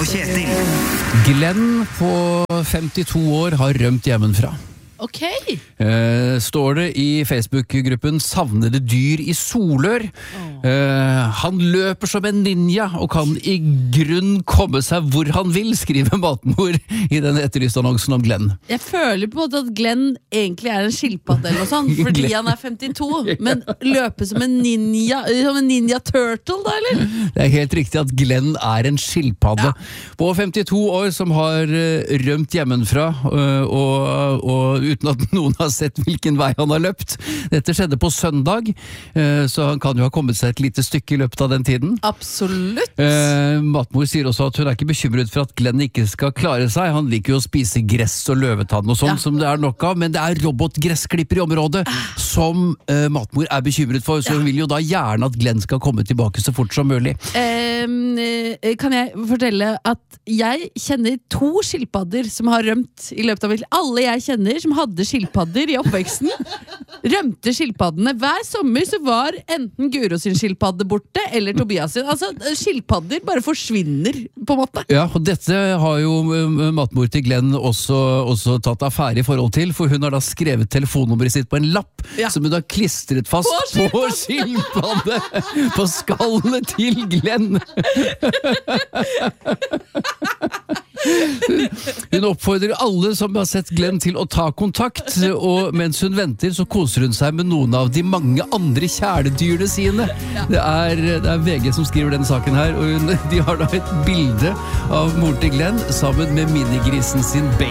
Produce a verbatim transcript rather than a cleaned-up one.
og Kjetil. Glenn på femtito år har rømt hjemmefra. Ok. Eh, står det i Facebook-gruppen Savnede dyr i Solør. Eh, han løper som en ninja og kan i grunn komme seg hvor han vil, skriver matmor i den etterlyste annonsen om Glenn. Jeg føler på en måte at Glenn egentlig er en skilpadde eller noe sånt, fordi Glenn. han er femtito, men løper som en ninja, som en ninja turtle da, eller? Det er helt riktig at Glenn er en skilpadde. Ja. På femtito år som har uh, rømt hjemmefra, uh, og, og uten at noen har sett hvilken vei han har løpt. Dette skjedde på søndag, uh, så han kan jo ha kommet seg et lite stykke i løpet av den tiden. Absolutt. Uh, matmor sier også at hun er ikke bekymret for at Glenn ikke skal klare seg. Han liker jo å spise gress og løvetann og sånt, ja. Som det er nok av, men det er robotgressklipper i området som uh, matmor er bekymret for, så hun vil jo da gjerne at Glenn skal komme tilbake så fort som mulig. Um, kan jeg fortelle at jeg kjenner to skilpadder som har rømt i løpet av mitt liv. Alle jeg kjenner som hadde skilpadder i oppveksten, rømte skilpaddene. Hver sommer så var enten Guro sin skilpadde borte, eller Tobias sin. Altså, skilpadder bare forsvinner, på en måte. Ja, og dette har jo matmor til Glenn også, også tatt affære i forhold til, for hun har da skrevet telefonnummeret sitt på en lapp, ja. Som hun har klistret fast på, på skilpadde, på skallet til Glenn. Hun oppfordrer alle som har sett Glenn til å ta kontakt, og mens hun venter så koser hun seg med noen av de mange andre kjæledyrene sine. Det er, det er V G som skriver denne saken her, og hun, de har da et bilde av moren til Glenn sammen med minigrisen sin Baby.